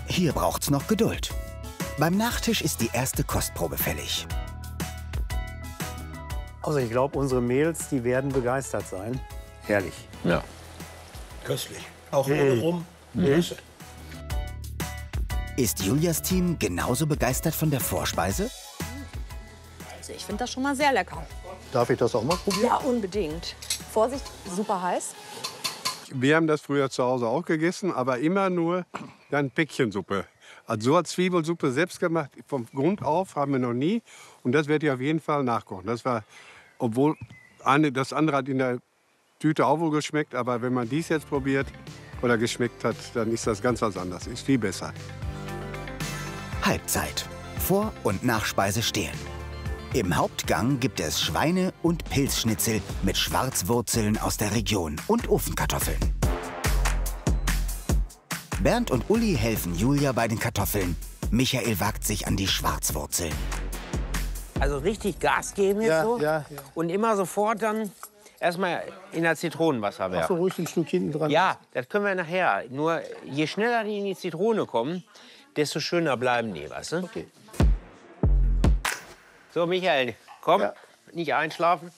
Hier braucht's noch Geduld. Beim Nachtisch ist die erste Kostprobe fällig. Also ich glaube, unsere Mädels, die werden begeistert sein. Herrlich. Ja. Köstlich. Auch ohne Rum. Ist Julias Team genauso begeistert von der Vorspeise? Also ich finde das schon mal sehr lecker. Darf ich das auch mal probieren? Ja, unbedingt. Vorsicht, super heiß. Wir haben das früher zu Hause auch gegessen, aber immer nur dann Päckchensuppe. Also so eine Zwiebelsuppe selbst gemacht, vom Grund auf, haben wir noch nie. Und das werde ich auf jeden Fall nachkochen. Das war, obwohl das andere hat in der Tüte auch wohl geschmeckt, aber wenn man dies jetzt probiert oder geschmeckt hat, dann ist das ganz was anderes. Ist viel besser. Halbzeit. Vor- und Nachspeise stehen. Im Hauptgang gibt es Schweine- und Pilzschnitzel mit Schwarzwurzeln aus der Region und Ofenkartoffeln. Bernd und Uli helfen Julia bei den Kartoffeln. Michael wagt sich an die Schwarzwurzeln. Also richtig Gas geben jetzt so. Ja. Und immer sofort dann erstmal in das Zitronenwasser werfen. So ruhig ein Stück hinten dran. Ja, das können wir nachher. Nur je schneller die in die Zitrone kommen, desto schöner bleiben die, weißt du? Okay. So, Michael, komm, Ja. nicht einschlafen.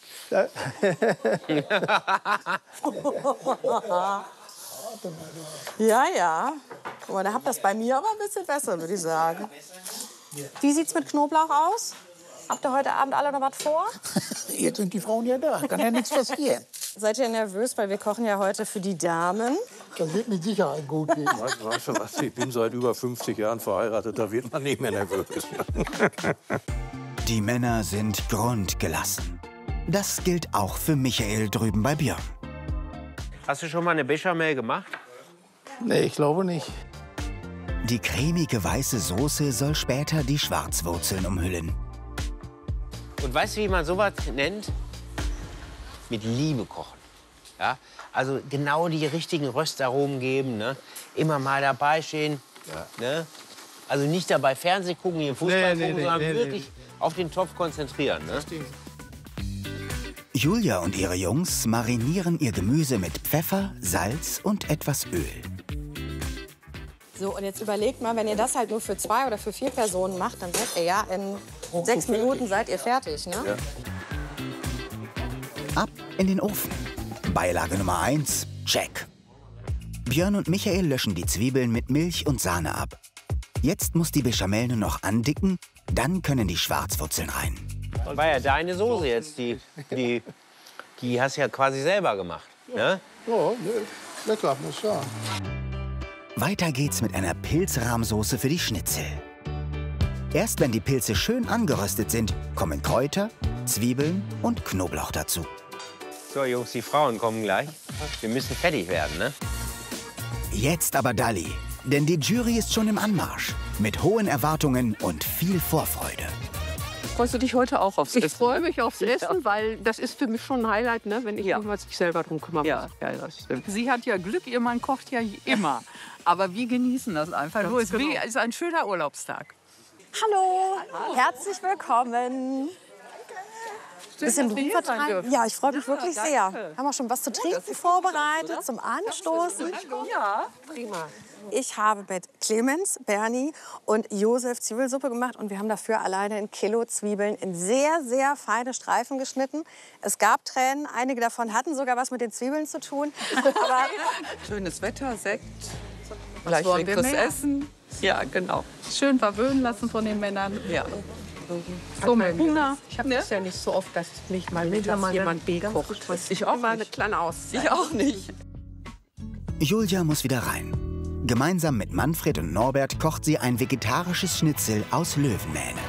Ja, ja. Guck mal, da habt das bei mir aber ein bisschen besser, würde ich sagen. Wie sieht's mit Knoblauch aus? Habt ihr heute Abend alle noch was vor? Jetzt sind die Frauen ja da. Kann ja nichts passieren. Seid ihr nervös, weil wir kochen ja heute für die Damen? Das wird mit Sicherheit gut gehen. Weißt du was, ich bin seit über 50 Jahren verheiratet, da wird man nicht mehr nervös. Die Männer sind grundgelassen. Das gilt auch für Michael drüben bei Björn. Hast du schon mal eine Bechamel gemacht? Nee, ich glaube nicht. Die cremige weiße Soße soll später die Schwarzwurzeln umhüllen. Und weißt du, wie man sowas nennt? Mit Liebe kochen. Ja? Also genau die richtigen Röstaromen geben, ne? Immer mal dabei stehen. Ja. Ne? Also nicht dabei Fernsehen gucken, hier Fußball gucken, sondern wirklich auf den Topf konzentrieren. Ne? Julia und ihre Jungs marinieren ihr Gemüse mit Pfeffer, Salz und etwas Öl. So, und jetzt überlegt mal, wenn ihr das halt nur für 2 oder für 4 Personen macht, dann seid ihr ja in 6 Minuten seid ihr fertig, ne? Ja. Ab in den Ofen. Beilage Nummer 1, check. Björn und Michael löschen die Zwiebeln mit Milch und Sahne ab. Jetzt muss die Bechamel nur noch andicken, dann können die Schwarzwurzeln rein. War ja deine Soße jetzt, die hast du ja quasi selber gemacht. Ne? Ja, lecker, muss ich sagen. Weiter geht's mit einer Pilzrahmsoße für die Schnitzel. Erst wenn die Pilze schön angeröstet sind, kommen Kräuter, Zwiebeln und Knoblauch dazu. So, Jungs, die Frauen kommen gleich. Wir müssen fertig werden, ne? Jetzt aber Dalli, denn die Jury ist schon im Anmarsch. Mit hohen Erwartungen und viel Vorfreude. Freust du dich heute auch aufs Essen? Ich freue mich aufs Essen, weil das ist für mich schon ein Highlight, ne, wenn ich mich mal sich selber drum kümmern muss. Ja, das stimmt. Sie hat ja Glück, ihr Mann kocht ja immer. Aber wir genießen das einfach. Nur es ist ein schöner Urlaubstag. Hallo, herzlich willkommen. Bisschen Blumen verteilen? Ja, ich freue mich wirklich sehr. Haben wir schon was zu trinken vorbereitet, zum Anstoßen? Ja, Prima. Ich habe mit Clemens, Bernie und Josef Zwiebelsuppe gemacht und wir haben dafür alleine 1 Kilo Zwiebeln in sehr, sehr feine Streifen geschnitten. Es gab Tränen, einige davon hatten sogar was mit den Zwiebeln zu tun. Aber schönes Wetter, Sekt, gleich leckeres Essen. Ja, genau. Schön verwöhnen lassen von den Männern. Ja. So mit Hunger. Ich habe das ja nicht so oft, dass mich mal mittags jemand kocht. Ich auch immer nicht. eine kleine Auszeit. Ich auch nicht. Julia muss wieder rein. Gemeinsam mit Manfred und Norbert kocht sie ein vegetarisches Schnitzel aus Löwenmähne.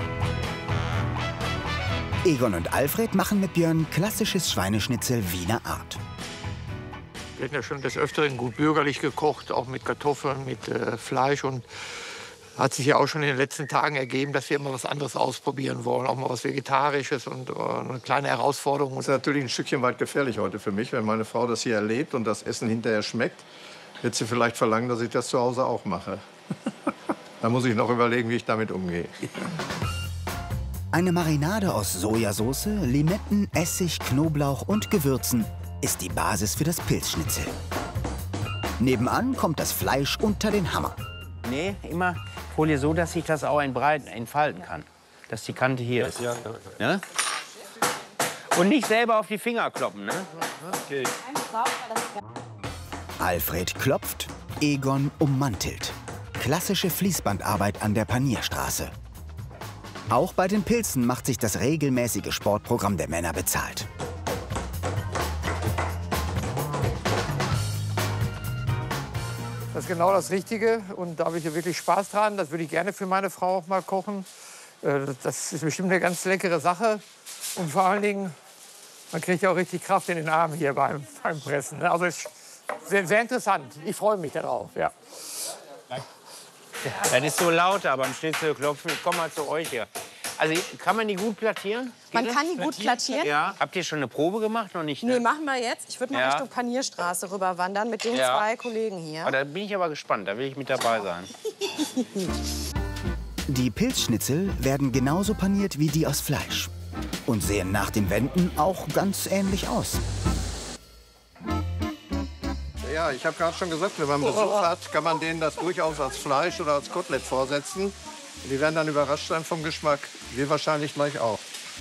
Egon und Alfred machen mit Björn klassisches Schweineschnitzel Wiener Art. Wir hatten ja schon des Öfteren gut bürgerlich gekocht, auch mit Kartoffeln, mit Fleisch. Und hat sich ja auch schon in den letzten Tagen ergeben, dass wir immer was anderes ausprobieren wollen. Auch mal was Vegetarisches und eine kleine Herausforderung. Das ist natürlich ein Stückchen weit gefährlich heute für mich, wenn meine Frau das hier erlebt und das Essen hinterher schmeckt. Wird sie vielleicht verlangen, dass ich das zu Hause auch mache. Da muss ich noch überlegen, wie ich damit umgehe. Eine Marinade aus Sojasauce, Limetten, Essig, Knoblauch und Gewürzen ist die Basis für das Pilzschnitzel. Nebenan kommt das Fleisch unter den Hammer. Nee, immer Folie so, dass sich das auch entfalten kann. Dass die Kante hier ist. Ja. Ne? Und nicht selber auf die Finger kloppen. Ne? Okay. Alfred klopft, Egon ummantelt. Klassische Fließbandarbeit an der Panierstraße. Auch bei den Pilzen macht sich das regelmäßige Sportprogramm der Männer bezahlt. Das ist genau das Richtige und da habe ich ja wirklich Spaß dran. Das würde ich gerne für meine Frau auch mal kochen. Das ist bestimmt eine ganz leckere Sache. Und vor allen Dingen, man kriegt ja auch richtig Kraft in den Armen hier beim Pressen. Also es ist sehr, sehr interessant. Ich freue mich darauf. Ja. Das ist so laut, aber am Schnitzel klopfen. Ich komme mal zu euch hier. Also kann man die gut plattieren? Man kann die gut plattieren. Ja. Habt ihr schon eine Probe gemacht? Noch nicht? Nee, Ne? machen wir jetzt. Ich würde mal Richtung Panierstraße rüber wandern mit den zwei Kollegen hier. Oh, da bin ich aber gespannt. Da will ich mit dabei sein. Die Pilzschnitzel werden genauso paniert wie die aus Fleisch. Und sehen nach dem Wenden auch ganz ähnlich aus. Ja, ich habe gerade schon gesagt, wenn man Besuch hat, kann man denen das durchaus als Fleisch oder als Kotelett vorsetzen. Die werden dann überrascht sein vom Geschmack. Wir wahrscheinlich gleich auch.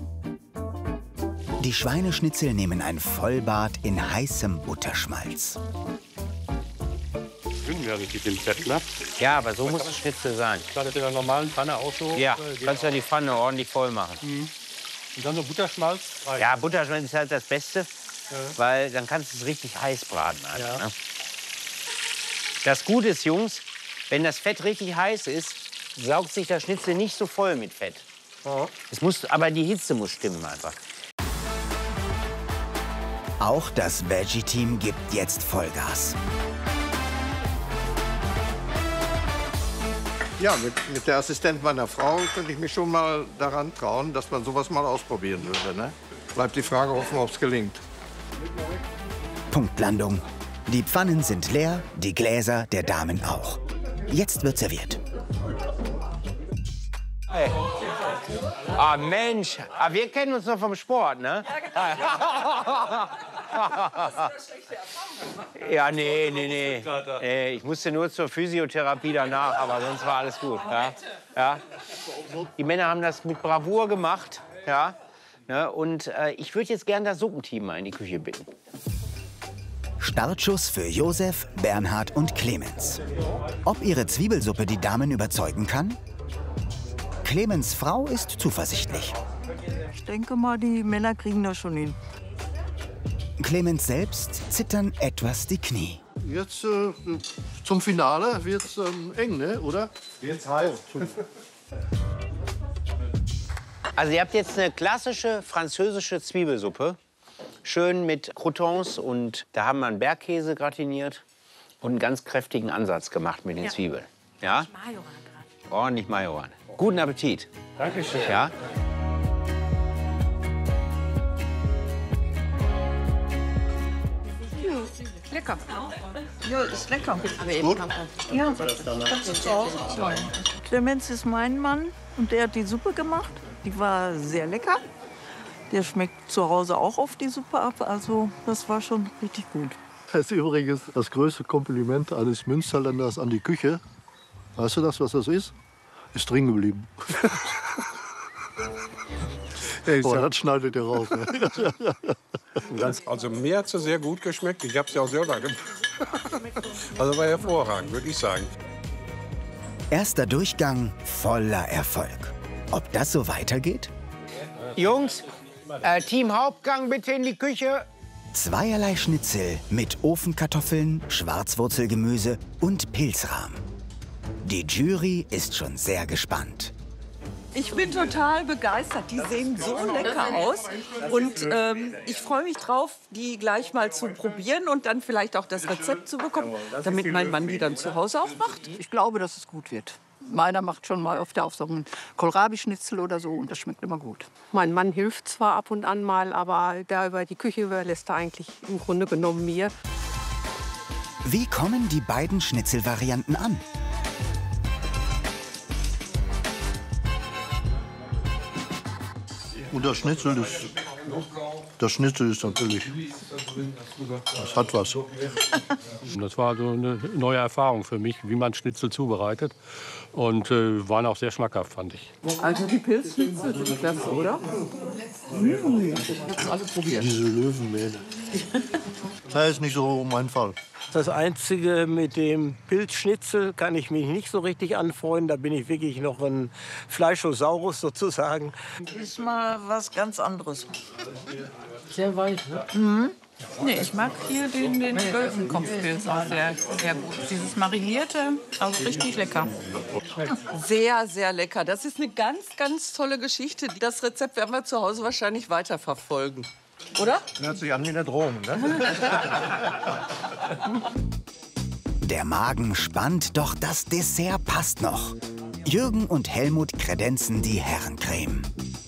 Die Schweineschnitzel nehmen ein Vollbad in heißem Butterschmalz. Schwimmen ja richtig im Fett, ne? Ja, aber so muss ein Schnitzel sein. Startet in der normalen Pfanne auch so? Ja, kannst ja die Pfanne ordentlich voll machen. Und dann so Butterschmalz rein. Ja, Butterschmalz ist halt das Beste, weil dann kannst du es richtig heiß braten. Also, Ja. ne? Das Gute ist, Jungs, wenn das Fett richtig heiß ist, saugt sich das Schnitzel nicht so voll mit Fett. Es muss, aber die Hitze muss stimmen einfach. Auch das Veggie-Team gibt jetzt Vollgas. Ja, mit der Assistentin meiner Frau könnte ich mich schon mal daran trauen, dass man sowas mal ausprobieren würde. Ne? Bleibt die Frage offen, ob es gelingt. Punktlandung. Die Pfannen sind leer, die Gläser der Damen auch. Jetzt wird serviert. Hey. Ah, Mensch, wir kennen uns noch vom Sport, ne? Ja, nee. Ich musste nur zur Physiotherapie danach, aber sonst war alles gut. Ja. Die Männer haben das mit Bravour gemacht. Ja. Ne? Und ich würde jetzt gerne das Suppenteam mal in die Küche bitten. Startschuss für Josef, Bernhard und Clemens. Ob ihre Zwiebelsuppe die Damen überzeugen kann? Clemens' Frau ist zuversichtlich. Ich denke mal, die Männer kriegen das schon hin. Clemens selbst zittern etwas die Knie. Jetzt zum Finale wird es eng, ne? Oder? Jetzt heiß. Also ihr habt jetzt eine klassische französische Zwiebelsuppe. Schön mit Croutons und da haben wir einen Bergkäse gratiniert und einen ganz kräftigen Ansatz gemacht mit den Zwiebeln. Ja? Ordentlich Majoran. Guten Appetit. Dankeschön. Ja? Lecker. Ja, ist lecker. Gut. Ja, das ist auch. Clemens ist mein Mann und der hat die Suppe gemacht. Die war sehr lecker. Der schmeckt zu Hause auch auf die Suppe ab. Also das war schon richtig gut. Das ist übrigens das größte Kompliment eines Münsterländers an die Küche. Weißt du das, was das ist? Ist drin geblieben. Boah, das schneidet ihr raus. Ne? Also mir hat es sehr gut geschmeckt. Ich habe es ja auch selber gemacht. Also war hervorragend, würde ich sagen. Erster Durchgang voller Erfolg. Ob das so weitergeht? Jungs, Team Hauptgang bitte in die Küche. Zweierlei Schnitzel mit Ofenkartoffeln, Schwarzwurzelgemüse und Pilzrahm. Die Jury ist schon sehr gespannt. Ich bin total begeistert. Die sehen so lecker aus. Und ich freue mich drauf, die gleich mal zu probieren und dann vielleicht auch das Rezept zu bekommen, damit mein Mann die dann zu Hause auch macht. Ich glaube, dass es gut wird. Meiner macht schon mal öfter auf so einen Kohlrabi-Schnitzel oder so und das schmeckt immer gut. Mein Mann hilft zwar ab und an mal, aber da über die Küche überlässt er eigentlich im Grunde genommen mir. Wie kommen die beiden Schnitzelvarianten an? Und das Schnitzel ist Das Schnitzel ist natürlich, das hat was. Das war so eine neue Erfahrung für mich, wie man Schnitzel zubereitet. Und waren auch sehr schmackhaft, fand ich. Also die Pilzschnitzel sind klasse, oder? Ich hab's alle probiert. Diese Löwenmähne. Das ist nicht so mein Fall. Das Einzige mit dem Pilzschnitzel kann ich mich nicht so richtig anfreunden. Da bin ich wirklich noch ein Fleischosaurus sozusagen. Ist mal was ganz anderes. Sehr weich, ne? Mhm. Nee, ich mag hier den Löwenkopfpilz auch sehr, sehr gut. Dieses marinierte, also richtig lecker. Sehr, sehr lecker. Das ist eine ganz, ganz tolle Geschichte. Das Rezept werden wir zu Hause wahrscheinlich weiterverfolgen. Oder? Hört sich an wie eine Drohung, ne? Der Magen spannt, doch das Dessert passt noch. Jürgen und Helmut kredenzen die Herrencreme.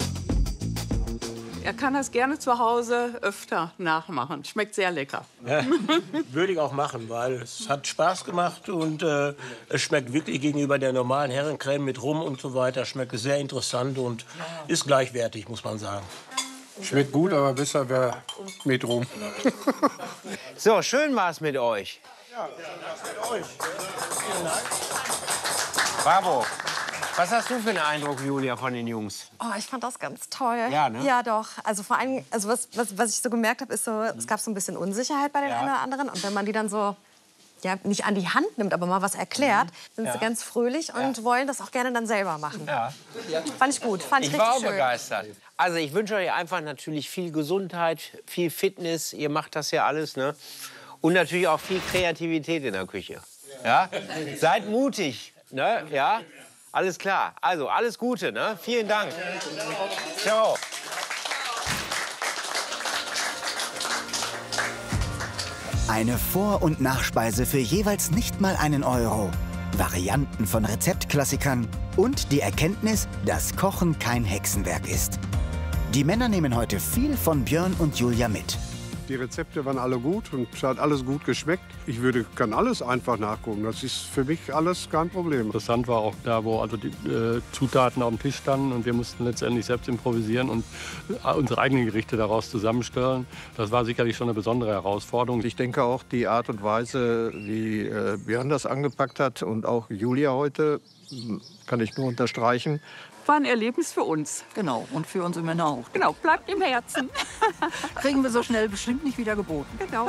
Er kann das gerne zu Hause öfter nachmachen. Schmeckt sehr lecker. Ja, würde ich auch machen, weil es hat Spaß gemacht und es schmeckt wirklich gegenüber der normalen Herrencreme mit Rum und so weiter, schmeckt sehr interessant und ist gleichwertig, muss man sagen. Schmeckt gut, aber besser wäre mit Rum. So, schön war's mit euch. Ja, mit euch. Bravo. Was hast du für einen Eindruck, Julia, von den Jungs? Oh, ich fand das ganz toll. Ja, ne? Ja, doch. Also vor allem, also was ich so gemerkt habe, ist so, es gab so ein bisschen Unsicherheit bei den einen oder anderen. Und wenn man die dann so, ja, nicht an die Hand nimmt, aber mal was erklärt, sind sie ganz fröhlich und wollen das auch gerne dann selber machen. Ja. Fand ich gut, fand ich Ich war auch richtig schön. begeistert. Also ich wünsche euch einfach natürlich viel Gesundheit, viel Fitness. Ihr macht das ja alles, ne? Und natürlich auch viel Kreativität in der Küche. Ja? Seid mutig, ne? Ja? Alles klar. Also, alles Gute, ne? Vielen Dank. Ciao. Eine Vor- und Nachspeise für jeweils nicht mal einen Euro. Varianten von Rezeptklassikern und die Erkenntnis, dass Kochen kein Hexenwerk ist. Die Männer nehmen heute viel von Björn und Julia mit. Die Rezepte waren alle gut und es hat alles gut geschmeckt. Ich kann alles einfach nachgucken. Das ist für mich alles kein Problem. Interessant war auch da, wo also die Zutaten auf dem Tisch standen und wir mussten letztendlich selbst improvisieren und unsere eigenen Gerichte daraus zusammenstellen. Das war sicherlich schon eine besondere Herausforderung. Ich denke auch die Art und Weise, wie Björn das angepackt hat und auch Julia heute, kann ich nur unterstreichen. War ein Erlebnis für uns. Genau, und für unsere Männer auch. Genau, bleibt im Herzen. Kriegen wir so schnell bestimmt nicht wieder geboten. Genau.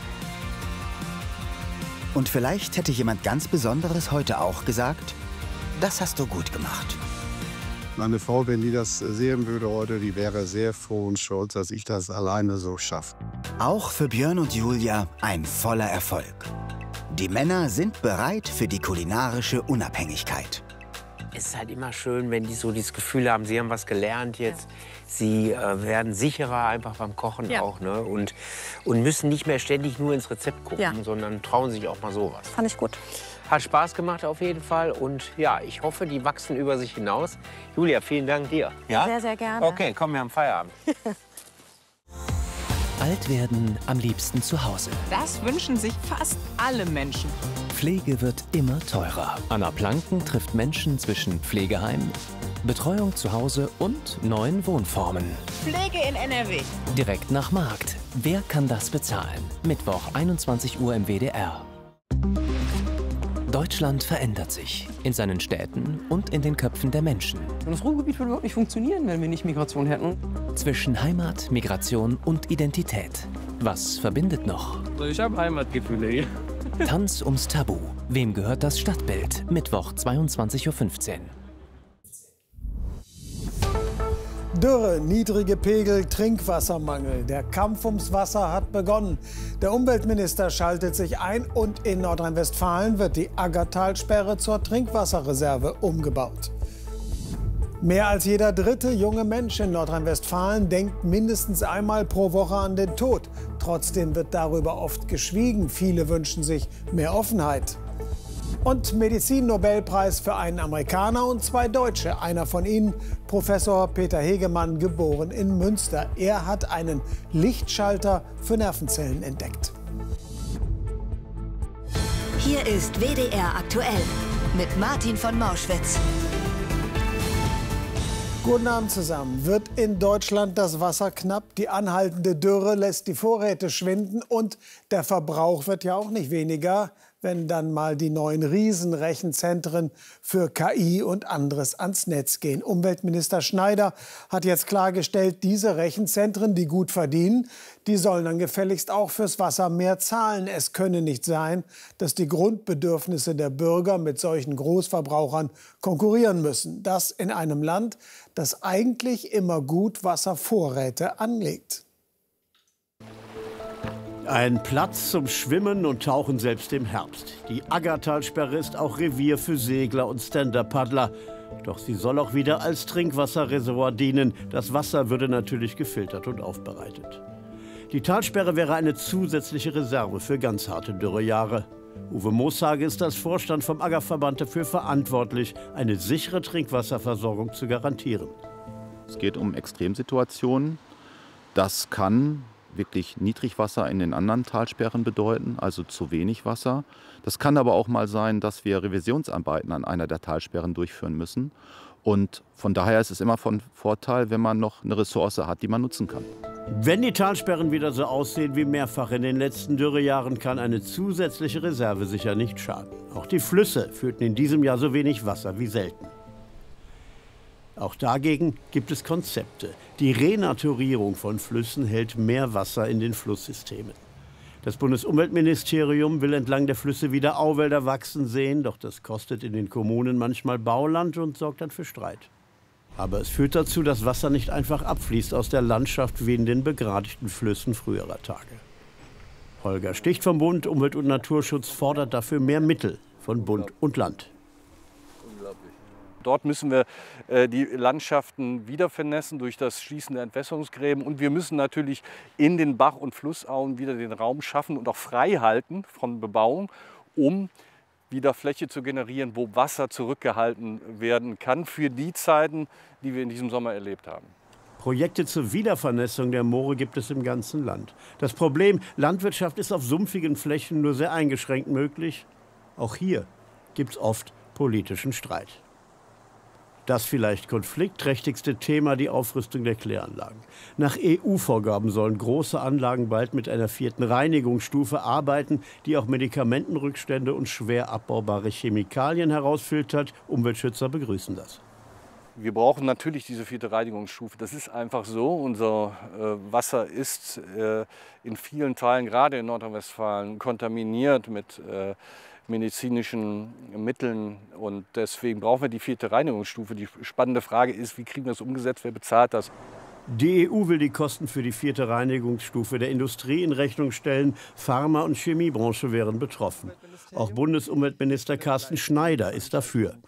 Und vielleicht hätte jemand ganz Besonderes heute auch gesagt, das hast du gut gemacht. Meine Frau, wenn die das sehen würde heute, die wäre sehr froh und stolz, dass ich das alleine so schaffe. Auch für Björn und Julia ein voller Erfolg. Die Männer sind bereit für die kulinarische Unabhängigkeit. Es ist halt immer schön, wenn die so dieses Gefühl haben, sie haben was gelernt jetzt. Sie werden sicherer einfach beim Kochen auch, ne? Und müssen nicht mehr ständig nur ins Rezept gucken, sondern trauen sich auch mal sowas. Fand ich gut. Hat Spaß gemacht auf jeden Fall und ja, ich hoffe, die wachsen über sich hinaus. Julia, vielen Dank dir. Ja? Sehr, sehr gerne. Okay, komm, wir haben Feierabend. Alt werden am liebsten zu Hause. Das wünschen sich fast alle Menschen. Pflege wird immer teurer. Anna Planken trifft Menschen zwischen Pflegeheim, Betreuung zu Hause und neuen Wohnformen. Pflege in NRW. Direkt nach Markt. Wer kann das bezahlen? Mittwoch, 21 Uhr im WDR. Deutschland verändert sich. In seinen Städten und in den Köpfen der Menschen. Das Ruhrgebiet würde überhaupt nicht funktionieren, wenn wir nicht Migration hätten. Zwischen Heimat, Migration und Identität. Was verbindet noch? Ich habe Heimatgefühle hier. Tanz ums Tabu. Wem gehört das Stadtbild? Mittwoch, 22:15 Uhr. Dürre, niedrige Pegel, Trinkwassermangel. Der Kampf ums Wasser hat begonnen. Der Umweltminister schaltet sich ein und in Nordrhein-Westfalen wird die Aggertalsperre zur Trinkwasserreserve umgebaut. Mehr als jeder dritte junge Mensch in Nordrhein-Westfalen denkt mindestens einmal pro Woche an den Tod. Trotzdem wird darüber oft geschwiegen. Viele wünschen sich mehr Offenheit. Und Medizin-Nobelpreis für einen Amerikaner und zwei Deutsche. Einer von ihnen, Professor Peter Hegemann, geboren in Münster. Er hat einen Lichtschalter für Nervenzellen entdeckt. Hier ist WDR aktuell mit Martin von Mauschwitz. Guten Abend zusammen. Wird in Deutschland das Wasser knapp? Die anhaltende Dürre lässt die Vorräte schwinden und der Verbrauch wird ja auch nicht weniger, wenn dann mal die neuen Riesenrechenzentren für KI und anderes ans Netz gehen. Umweltminister Schneider hat jetzt klargestellt, diese Rechenzentren, die gut verdienen, die sollen dann gefälligst auch fürs Wasser mehr zahlen. Es könne nicht sein, dass die Grundbedürfnisse der Bürger mit solchen Großverbrauchern konkurrieren müssen. Das in einem Land, das eigentlich immer gut Wasservorräte anlegt. Ein Platz zum Schwimmen und Tauchen selbst im Herbst. Die Aggertalsperre ist auch Revier für Segler und Stand-up-Paddler. Doch sie soll auch wieder als Trinkwasserreservoir dienen. Das Wasser würde natürlich gefiltert und aufbereitet. Die Talsperre wäre eine zusätzliche Reserve für ganz harte Dürrejahre. Uwe Mooshage ist als Vorstand vom Aggerverband dafür verantwortlich, eine sichere Trinkwasserversorgung zu garantieren. Es geht um Extremsituationen. Das kann wirklich Niedrigwasser in den anderen Talsperren bedeuten, also zu wenig Wasser. Das kann aber auch mal sein, dass wir Revisionsarbeiten an einer der Talsperren durchführen müssen. Und von daher ist es immer von Vorteil, wenn man noch eine Ressource hat, die man nutzen kann. Wenn die Talsperren wieder so aussehen wie mehrfach in den letzten Dürrejahren, kann eine zusätzliche Reserve sicher nicht schaden. Auch die Flüsse führten in diesem Jahr so wenig Wasser wie selten. Auch dagegen gibt es Konzepte. Die Renaturierung von Flüssen hält mehr Wasser in den Flusssystemen. Das Bundesumweltministerium will entlang der Flüsse wieder Auwälder wachsen sehen, doch das kostet in den Kommunen manchmal Bauland und sorgt dann für Streit. Aber es führt dazu, dass Wasser nicht einfach abfließt aus der Landschaft wie in den begradigten Flüssen früherer Tage. Holger Sticht vom Bund Umwelt- und Naturschutz fordert dafür mehr Mittel von Bund und Land. Dort müssen wir die Landschaften wieder vernässen durch das Schließen der Entwässerungsgräben. Und wir müssen natürlich in den Bach- und Flussauen wieder den Raum schaffen und auch frei halten von Bebauung, um wieder Fläche zu generieren, wo Wasser zurückgehalten werden kann für die Zeiten, die wir in diesem Sommer erlebt haben. Projekte zur Wiedervernässung der Moore gibt es im ganzen Land. Das Problem, Landwirtschaft ist auf sumpfigen Flächen nur sehr eingeschränkt möglich. Auch hier gibt es oft politischen Streit. Das vielleicht konfliktträchtigste Thema, die Aufrüstung der Kläranlagen. Nach EU-Vorgaben sollen große Anlagen bald mit einer 4. Reinigungsstufe arbeiten, die auch Medikamentenrückstände und schwer abbaubare Chemikalien herausfiltert. Umweltschützer begrüßen das. Wir brauchen natürlich diese 4. Reinigungsstufe. Das ist einfach so. Unser Wasser ist in vielen Teilen, gerade in Nordrhein-Westfalen, kontaminiert mit medizinischen Mitteln. Und deswegen brauchen wir die 4. Reinigungsstufe. Die spannende Frage ist, wie kriegen wir das umgesetzt, wer bezahlt das? Die EU will die Kosten für die 4. Reinigungsstufe der Industrie in Rechnung stellen. Pharma- und Chemiebranche wären betroffen. Auch Bundesumweltminister Carsten Schneider ist dafür.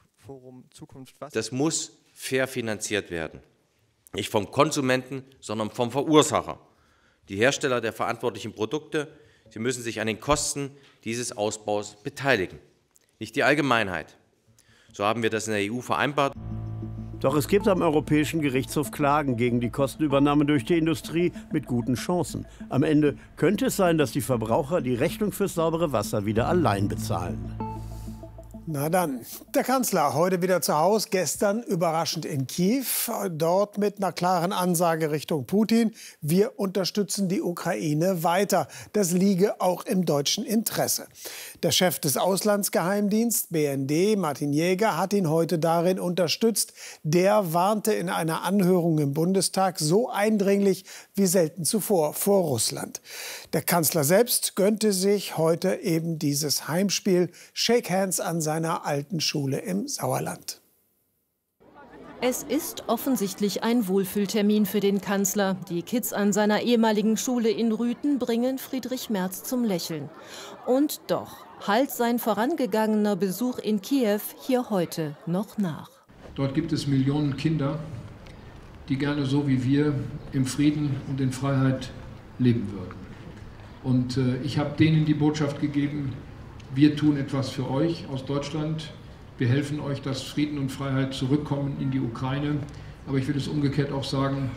Das muss fair finanziert werden. Nicht vom Konsumenten, sondern vom Verursacher. Die Hersteller der verantwortlichen Produkte, sie müssen sich an den Kosten dieses Ausbaus beteiligen, nicht die Allgemeinheit. So haben wir das in der EU vereinbart. Doch es gibt am Europäischen Gerichtshof Klagen gegen die Kostenübernahme durch die Industrie mit guten Chancen. Am Ende könnte es sein, dass die Verbraucher die Rechnung fürs saubere Wasser wieder allein bezahlen. Na dann, der Kanzler heute wieder zu Hause, gestern überraschend in Kiew, dort mit einer klaren Ansage Richtung Putin. Wir unterstützen die Ukraine weiter. Das liege auch im deutschen Interesse. Der Chef des Auslandsgeheimdienstes, BND, Martin Jäger, hat ihn heute darin unterstützt. Der warnte in einer Anhörung im Bundestag so eindringlich wie selten zuvor vor Russland. Der Kanzler selbst gönnte sich heute eben dieses Heimspiel, Shake Hands an seiner alten Schule im Sauerland. Es ist offensichtlich ein Wohlfühltermin für den Kanzler. Die Kids an seiner ehemaligen Schule in Rüthen bringen Friedrich Merz zum Lächeln. Und doch hallt sein vorangegangener Besuch in Kiew hier heute noch nach. Dort gibt es Millionen Kinder, die gerne so wie wir im Frieden und in Freiheit leben würden. Und ich habe denen die Botschaft gegeben, wir tun etwas für euch aus Deutschland. Wir helfen euch, dass Frieden und Freiheit zurückkommen in die Ukraine. Aber ich will es umgekehrt auch sagen,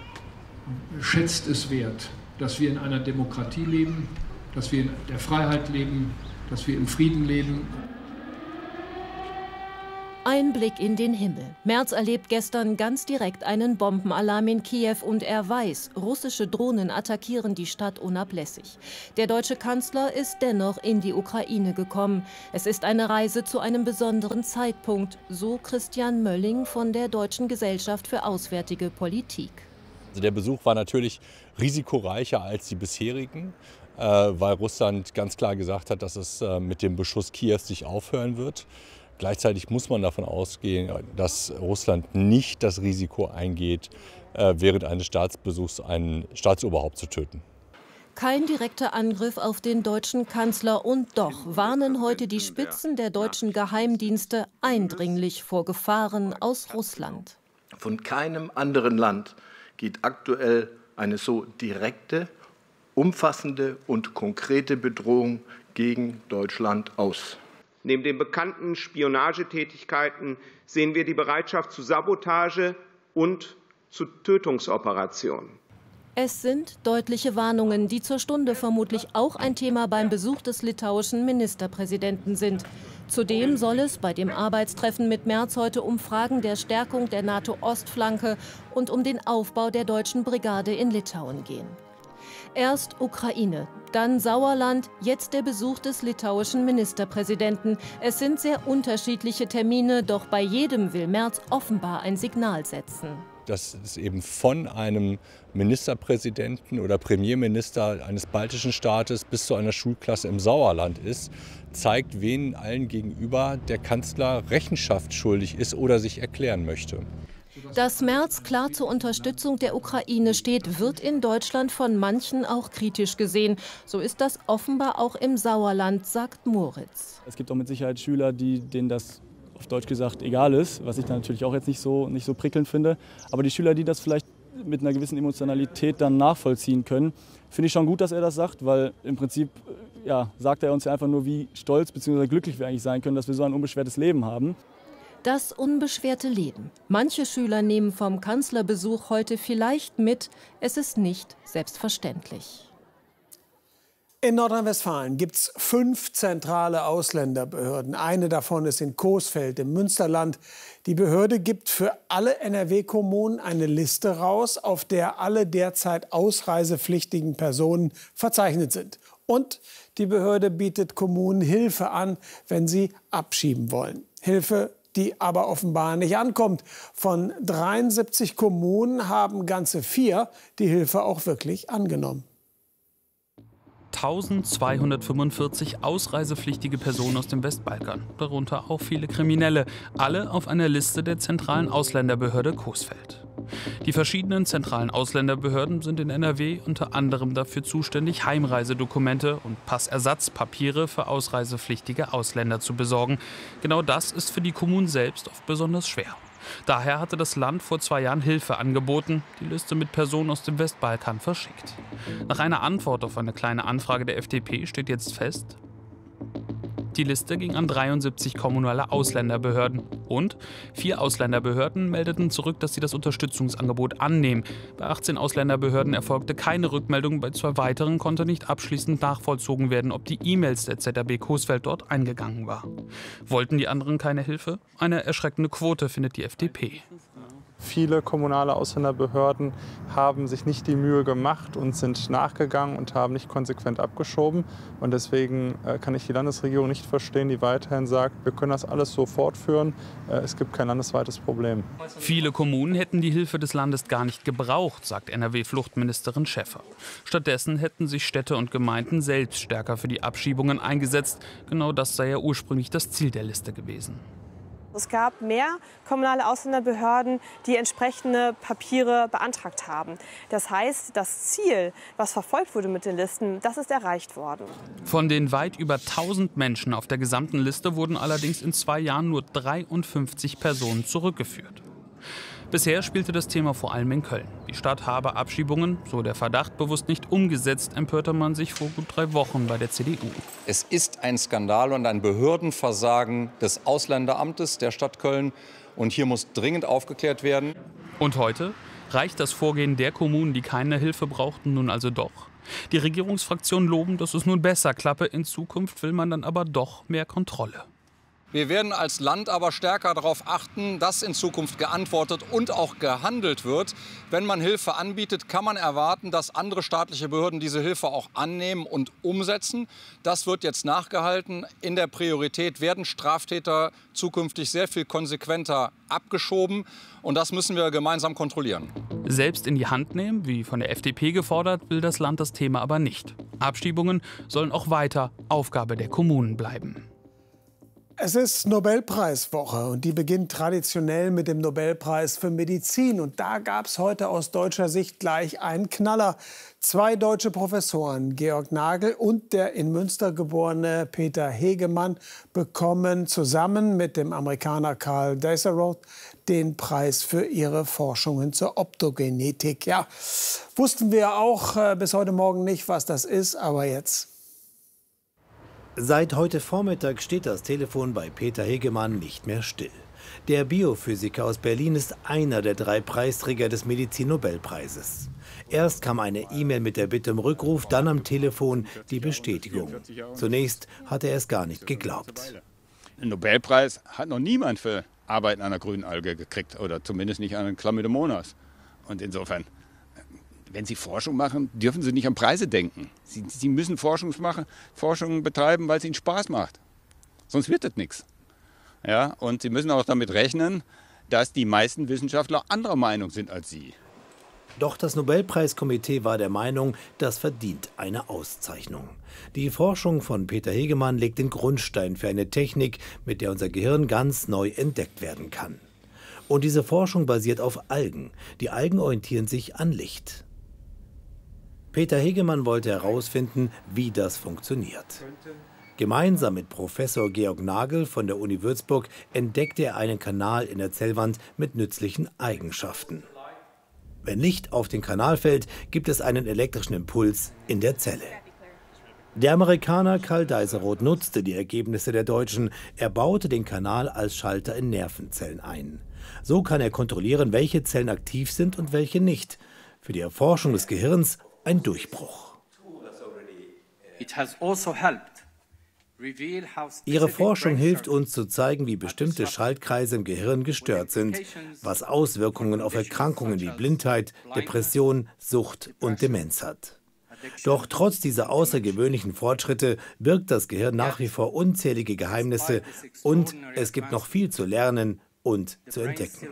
schätzt es wert, dass wir in einer Demokratie leben, dass wir in der Freiheit leben, dass wir im Frieden leben. Ein Blick in den Himmel. Merz erlebt gestern ganz direkt einen Bombenalarm in Kiew und er weiß, russische Drohnen attackieren die Stadt unablässig. Der deutsche Kanzler ist dennoch in die Ukraine gekommen. Es ist eine Reise zu einem besonderen Zeitpunkt, so Christian Mölling von der Deutschen Gesellschaft für Auswärtige Politik. Also der Besuch war natürlich risikoreicher als die bisherigen, weil Russland ganz klar gesagt hat, dass es mit dem Beschuss Kiews nicht aufhören wird. Gleichzeitig muss man davon ausgehen, dass Russland nicht das Risiko eingeht, während eines Staatsbesuchs ein Staatsoberhaupt zu töten. Kein direkter Angriff auf den deutschen Kanzler und doch warnen heute die Spitzen der deutschen Geheimdienste eindringlich vor Gefahren aus Russland. Von keinem anderen Land geht aktuell eine so direkte, umfassende und konkrete Bedrohung gegen Deutschland aus. Neben den bekannten Spionagetätigkeiten sehen wir die Bereitschaft zu Sabotage und zu Tötungsoperationen. Es sind deutliche Warnungen, die zur Stunde vermutlich auch ein Thema beim Besuch des litauischen Ministerpräsidenten sind. Zudem soll es bei dem Arbeitstreffen mit Merz heute um Fragen der Stärkung der NATO-Ostflanke und um den Aufbau der deutschen Brigade in Litauen gehen. Erst Ukraine, dann Sauerland, jetzt der Besuch des litauischen Ministerpräsidenten. Es sind sehr unterschiedliche Termine, doch bei jedem will Merz offenbar ein Signal setzen. Dass es eben von einem Ministerpräsidenten oder Premierminister eines baltischen Staates bis zu einer Schulklasse im Sauerland ist, zeigt, wen allen gegenüber der Kanzler Rechenschaft schuldig ist oder sich erklären möchte. Dass Merz klar zur Unterstützung der Ukraine steht, wird in Deutschland von manchen auch kritisch gesehen. So ist das offenbar auch im Sauerland, sagt Moritz. Es gibt auch mit Sicherheit Schüler, denen das auf Deutsch gesagt egal ist, was ich dann natürlich auch jetzt nicht so prickelnd finde. Aber die Schüler, die das vielleicht mit einer gewissen Emotionalität dann nachvollziehen können, finde ich schon gut, dass er das sagt, weil im Prinzip sagt er uns ja einfach nur, wie stolz bzw. glücklich wir eigentlich sein können, dass wir so ein unbeschwertes Leben haben. Das unbeschwerte Leben. Manche Schüler nehmen vom Kanzlerbesuch heute vielleicht mit, es ist nicht selbstverständlich. In Nordrhein-Westfalen gibt es 5 zentrale Ausländerbehörden. Eine davon ist in Coesfeld im Münsterland. Die Behörde gibt für alle NRW-Kommunen eine Liste raus, auf der alle derzeit ausreisepflichtigen Personen verzeichnet sind. Und die Behörde bietet Kommunen Hilfe an, wenn sie abschieben wollen. Hilfe, die aber offenbar nicht ankommt. Von 73 Kommunen haben ganze 4 die Hilfe auch wirklich angenommen. 1245 ausreisepflichtige Personen aus dem Westbalkan, darunter auch viele Kriminelle, alle auf einer Liste der zentralen Ausländerbehörde Coesfeld. Die verschiedenen zentralen Ausländerbehörden sind in NRW unter anderem dafür zuständig, Heimreisedokumente und Passersatzpapiere für ausreisepflichtige Ausländer zu besorgen. Genau das ist für die Kommunen selbst oft besonders schwer. Daher hatte das Land vor 2 Jahren Hilfe angeboten, die Liste mit Personen aus dem Westbalkan verschickt. Nach einer Antwort auf eine kleine Anfrage der FDP steht jetzt fest: Die Liste ging an 73 kommunale Ausländerbehörden und 4 Ausländerbehörden meldeten zurück, dass sie das Unterstützungsangebot annehmen. Bei 18 Ausländerbehörden erfolgte keine Rückmeldung, bei 2 weiteren konnte nicht abschließend nachvollzogen werden, ob die E-Mails der ZRB Coesfeld dort eingegangen war. Wollten die anderen keine Hilfe? Eine erschreckende Quote, findet die FDP. Viele kommunale Ausländerbehörden haben sich nicht die Mühe gemacht und sind nachgegangen und haben nicht konsequent abgeschoben. Und deswegen kann ich die Landesregierung nicht verstehen, die weiterhin sagt, wir können das alles so fortführen, es gibt kein landesweites Problem. Viele Kommunen hätten die Hilfe des Landes gar nicht gebraucht, sagt NRW-Fluchtministerin Schäffer. Stattdessen hätten sich Städte und Gemeinden selbst stärker für die Abschiebungen eingesetzt. Genau das sei ja ursprünglich das Ziel der Liste gewesen. Es gab mehr kommunale Ausländerbehörden, die entsprechende Papiere beantragt haben. Das heißt, das Ziel, was verfolgt wurde mit den Listen, das ist erreicht worden. Von den weit über 1000 Menschen auf der gesamten Liste wurden allerdings in 2 Jahren nur 53 Personen zurückgeführt. Bisher spielte das Thema vor allem in Köln. Die Stadt habe Abschiebungen, so der Verdacht, bewusst nicht umgesetzt, empörte man sich vor gut 3 Wochen bei der CDU. Es ist ein Skandal und ein Behördenversagen des Ausländeramtes der Stadt Köln. Und hier muss dringend aufgeklärt werden. Und heute reicht das Vorgehen der Kommunen, die keine Hilfe brauchten, nun also doch. Die Regierungsfraktionen loben, dass es nun besser klappe. In Zukunft will man dann aber doch mehr Kontrolle. Wir werden als Land aber stärker darauf achten, dass in Zukunft geantwortet und auch gehandelt wird. Wenn man Hilfe anbietet, kann man erwarten, dass andere staatliche Behörden diese Hilfe auch annehmen und umsetzen. Das wird jetzt nachgehalten. In der Priorität werden Straftäter zukünftig sehr viel konsequenter abgeschoben. Und das müssen wir gemeinsam kontrollieren. Selbst in die Hand nehmen, wie von der FDP gefordert, will das Land das Thema aber nicht. Abschiebungen sollen auch weiter Aufgabe der Kommunen bleiben. Es ist Nobelpreiswoche und die beginnt traditionell mit dem Nobelpreis für Medizin. Und da gab es heute aus deutscher Sicht gleich einen Knaller. 2 deutsche Professoren, Georg Nagel und der in Münster geborene Peter Hegemann, bekommen zusammen mit dem Amerikaner Carl Deseroth den Preis für ihre Forschungen zur Optogenetik. Ja, wussten wir auch bis heute Morgen nicht, was das ist, aber jetzt. Seit heute Vormittag steht das Telefon bei Peter Hegemann nicht mehr still. Der Biophysiker aus Berlin ist einer der 3 Preisträger des Medizin-Nobelpreises. Erst kam eine E-Mail mit der Bitte um Rückruf, dann am Telefon die Bestätigung. Zunächst hatte er es gar nicht geglaubt. Einen Nobelpreis hat noch niemand für Arbeiten an der grünen Alge gekriegt, oder zumindest nicht an Chlamydomonas. Und insofern, wenn Sie Forschung machen, dürfen Sie nicht an Preise denken. Sie müssen Forschung betreiben, weil es Ihnen Spaß macht. Sonst wird das nichts. Ja, und Sie müssen auch damit rechnen, dass die meisten Wissenschaftler anderer Meinung sind als Sie. Doch das Nobelpreiskomitee war der Meinung, das verdient eine Auszeichnung. Die Forschung von Peter Hegemann legt den Grundstein für eine Technik, mit der unser Gehirn ganz neu entdeckt werden kann. Und diese Forschung basiert auf Algen. Die Algen orientieren sich an Licht. Peter Hegemann wollte herausfinden, wie das funktioniert. Gemeinsam mit Professor Georg Nagel von der Uni Würzburg entdeckte er einen Kanal in der Zellwand mit nützlichen Eigenschaften. Wenn Licht auf den Kanal fällt, gibt es einen elektrischen Impuls in der Zelle. Der Amerikaner Carl Deseroth nutzte die Ergebnisse der Deutschen. Er baute den Kanal als Schalter in Nervenzellen ein. So kann er kontrollieren, welche Zellen aktiv sind und welche nicht. Für die Erforschung des Gehirns ein Durchbruch. Ihre Forschung hilft uns zu zeigen, wie bestimmte Schaltkreise im Gehirn gestört sind, was Auswirkungen auf Erkrankungen wie Blindheit, Depression, Sucht und Demenz hat. Doch trotz dieser außergewöhnlichen Fortschritte birgt das Gehirn nach wie vor unzählige Geheimnisse und es gibt noch viel zu lernen und zu entdecken.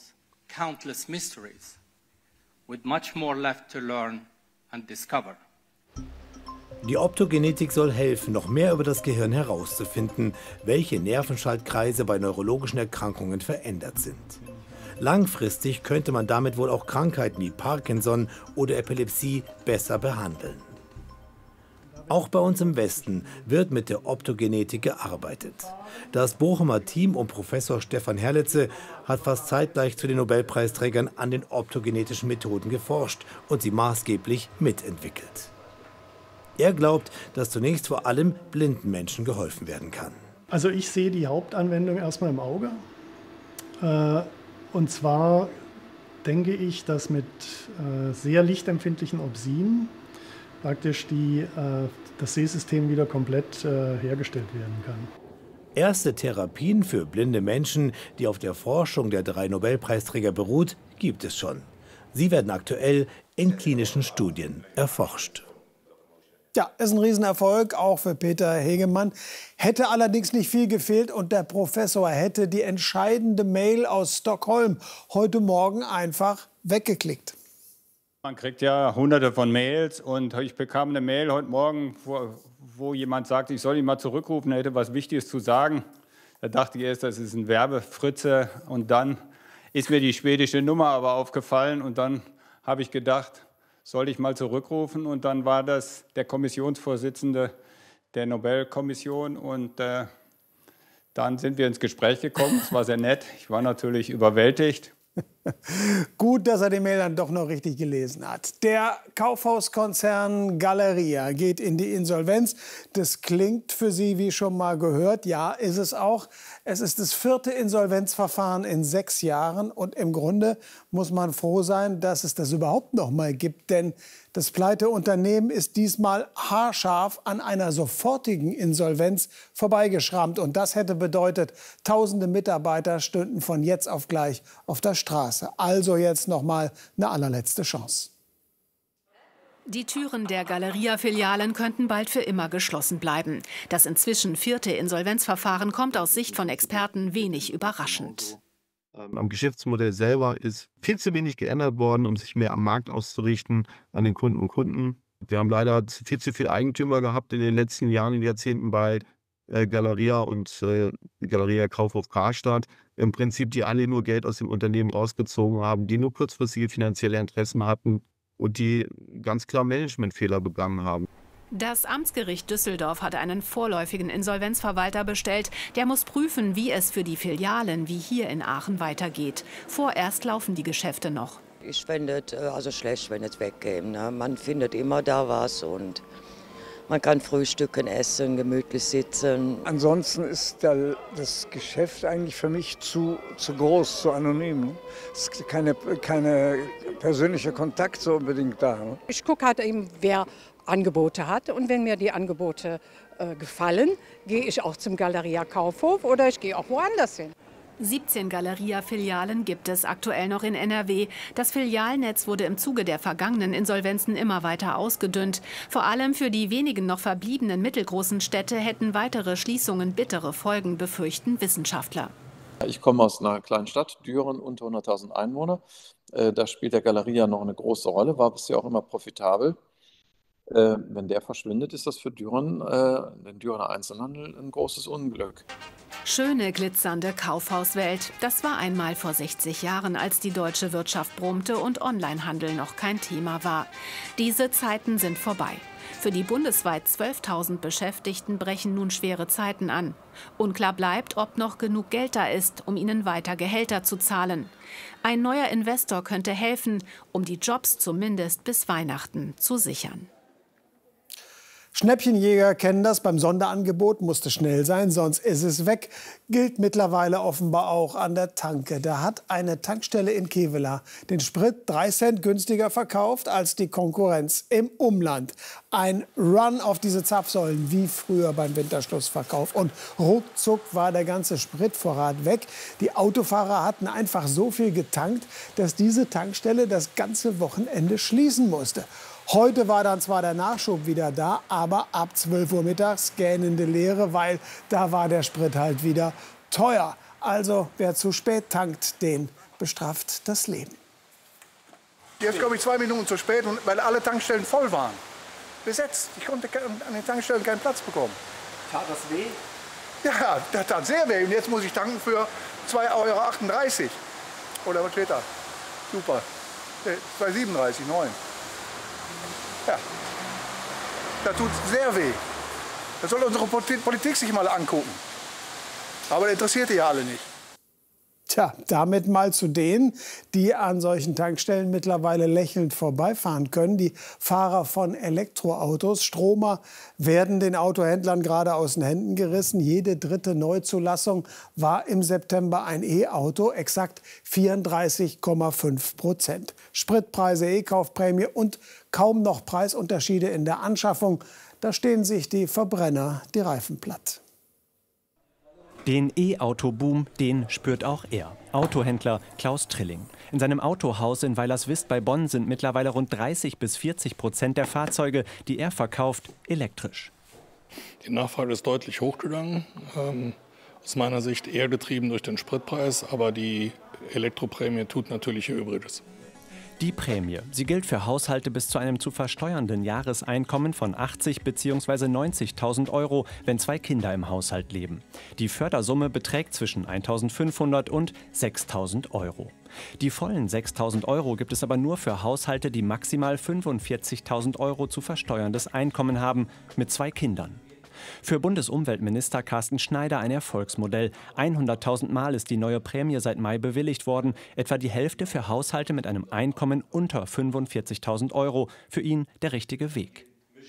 Die Optogenetik soll helfen, noch mehr über das Gehirn herauszufinden, welche Nervenschaltkreise bei neurologischen Erkrankungen verändert sind. Langfristig könnte man damit wohl auch Krankheiten wie Parkinson oder Epilepsie besser behandeln. Auch bei uns im Westen wird mit der Optogenetik gearbeitet. Das Bochumer Team um Professor Stefan Herlitze hat fast zeitgleich zu den Nobelpreisträgern an den optogenetischen Methoden geforscht und sie maßgeblich mitentwickelt. Er glaubt, dass zunächst vor allem blinden Menschen geholfen werden kann. Also ich sehe die Hauptanwendung erstmal im Auge. Und zwar denke ich, dass mit sehr lichtempfindlichen Opsien praktisch das Sehsystem wieder komplett hergestellt werden kann. Erste Therapien für blinde Menschen, die auf der Forschung der 3 Nobelpreisträger beruht, gibt es schon. Sie werden aktuell in klinischen Studien erforscht. Ja, ist ein Riesenerfolg, auch für Peter Hegemann. Hätte allerdings nicht viel gefehlt und der Professor hätte die entscheidende Mail aus Stockholm heute Morgen einfach weggeklickt. Man kriegt ja hunderte von Mails und ich bekam eine Mail heute Morgen, wo jemand sagte, ich soll ihn mal zurückrufen, er hätte was Wichtiges zu sagen. Da dachte ich erst, das ist ein Werbefritze und dann ist mir die schwedische Nummer aber aufgefallen und dann habe ich gedacht, soll ich mal zurückrufen und dann war das der Kommissionsvorsitzende der Nobelkommission und dann sind wir ins Gespräch gekommen. Es war sehr nett, ich war natürlich überwältigt Gut, dass er die Mail dann doch noch richtig gelesen hat. Der Kaufhauskonzern Galeria geht in die Insolvenz. Das klingt für Sie wie schon mal gehört. Ja, ist es auch. Es ist das 4. Insolvenzverfahren in 6 Jahren. Und im Grunde muss man froh sein, dass es das überhaupt noch mal gibt. Denn das Pleiteunternehmen ist diesmal haarscharf an einer sofortigen Insolvenz vorbeigeschrammt. Und das hätte bedeutet, tausende Mitarbeiter stünden von jetzt auf gleich auf der Straße. Also jetzt noch mal eine allerletzte Chance. Die Türen der Galeria-Filialen könnten bald für immer geschlossen bleiben. Das inzwischen 4. Insolvenzverfahren kommt aus Sicht von Experten wenig überraschend. Am Geschäftsmodell selber ist viel zu wenig geändert worden, um sich mehr am Markt auszurichten, an den Kunden und Kunden. Wir haben leider viel zu viele Eigentümer gehabt in den letzten Jahren und Jahrzehnten bei Galeria und Galeria Kaufhof Karstadt. Im Prinzip, die alle nur Geld aus dem Unternehmen rausgezogen haben, die nur kurzfristige finanzielle Interessen hatten und die ganz klar Managementfehler begangen haben. Das Amtsgericht Düsseldorf hat einen vorläufigen Insolvenzverwalter bestellt. Der muss prüfen, wie es für die Filialen wie hier in Aachen weitergeht. Vorerst laufen die Geschäfte noch. Ich finde es also schlecht, wenn es weggeht. Ne? Man findet immer da was und man kann frühstücken, essen, gemütlich sitzen. Ansonsten ist das Geschäft eigentlich für mich zu groß, zu anonym. Es ist keine persönliche Kontakt so unbedingt da. Ne? Ich gucke halt eben, wer Angebote hat. Und wenn mir die Angebote gefallen, gehe ich auch zum Galeria Kaufhof oder ich gehe auch woanders hin. 17 Galeria-Filialen gibt es aktuell noch in NRW. Das Filialnetz wurde im Zuge der vergangenen Insolvenzen immer weiter ausgedünnt. Vor allem für die wenigen noch verbliebenen mittelgroßen Städte hätten weitere Schließungen bittere Folgen, befürchten Wissenschaftler. Ich komme aus einer kleinen Stadt, Düren, unter 100.000 Einwohner. Da spielt der Galeria noch eine große Rolle, war bisher auch immer profitabel. Wenn der verschwindet, ist das für Düren, den Dürener Einzelhandel, ein großes Unglück. Schöne, glitzernde Kaufhauswelt. Das war einmal vor 60 Jahren, als die deutsche Wirtschaft brummte und Onlinehandel noch kein Thema war. Diese Zeiten sind vorbei. Für die bundesweit 12.000 Beschäftigten brechen nun schwere Zeiten an. Unklar bleibt, ob noch genug Geld da ist, um ihnen weiter Gehälter zu zahlen. Ein neuer Investor könnte helfen, um die Jobs zumindest bis Weihnachten zu sichern. Schnäppchenjäger kennen das, beim Sonderangebot musste schnell sein, sonst ist es weg. Gilt mittlerweile offenbar auch an der Tanke. Da hat eine Tankstelle in Kevela den Sprit 3 Cent günstiger verkauft als die Konkurrenz im Umland. Ein Run auf diese Zapfsäulen wie früher beim Winterschlussverkauf. Und ruckzuck war der ganze Spritvorrat weg. Die Autofahrer hatten einfach so viel getankt, dass diese Tankstelle das ganze Wochenende schließen musste. Heute war dann zwar der Nachschub wieder da, aber ab 12 Uhr mittags gähnende Leere, weil da war der Sprit halt wieder teuer. Also wer zu spät tankt, den bestraft das Leben. Jetzt komme ich 2 Minuten zu spät, weil alle Tankstellen voll waren. Besetzt. Ich konnte an den Tankstellen keinen Platz bekommen. Tat das weh? Ja, das tat sehr weh. Und jetzt muss ich tanken für 2,38 €. Oder was steht da? Super. 2,37, 9. Ja, das tut sehr weh. Das soll unsere Politik sich mal angucken. Aber das interessiert die ja alle nicht. Tja, damit mal zu denen, die an solchen Tankstellen mittlerweile lächelnd vorbeifahren können. Die Fahrer von Elektroautos. Stromer werden den Autohändlern gerade aus den Händen gerissen. Jede dritte Neuzulassung war im September ein E-Auto, exakt 34,5%. Spritpreise, E-Kaufprämie und kaum noch Preisunterschiede in der Anschaffung. Da stehen sich die Verbrenner die Reifen platt. Den E-Auto-Boom, den spürt auch er. Autohändler Klaus Trilling. In seinem Autohaus in Weilerswist bei Bonn sind mittlerweile rund 30–40% der Fahrzeuge, die er verkauft, elektrisch. Die Nachfrage ist deutlich hochgegangen. Aus meiner Sicht eher getrieben durch den Spritpreis, aber die Elektroprämie tut natürlich ihr Übriges. Die Prämie, sie gilt für Haushalte bis zu einem zu versteuernden Jahreseinkommen von 80.000 bzw. 90.000 €, wenn 2 Kinder im Haushalt leben. Die Fördersumme beträgt zwischen 1.500 und 6.000 €. Die vollen 6.000 € gibt es aber nur für Haushalte, die maximal 45.000 € zu versteuerndes Einkommen haben, mit 2 Kindern. Für Bundesumweltminister Carsten Schneider ein Erfolgsmodell. 100.000 Mal ist die neue Prämie seit Mai bewilligt worden. Etwa die Hälfte für Haushalte mit einem Einkommen unter 45.000 €. Für ihn der richtige Weg.